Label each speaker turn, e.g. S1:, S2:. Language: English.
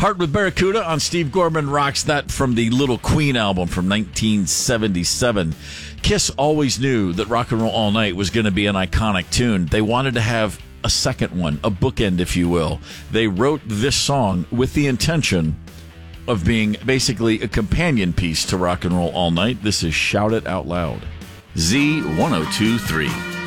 S1: Heart with Barracuda on Steve Gorman Rocks, that from the Little Queen album from 1977. Kiss always knew that Rock and Roll All Night was going to be an iconic tune. They wanted to have a second one, a bookend, if you will. They wrote this song with the intention of being basically a companion piece to Rock and Roll All Night. This is Shout It Out Loud. Z1023.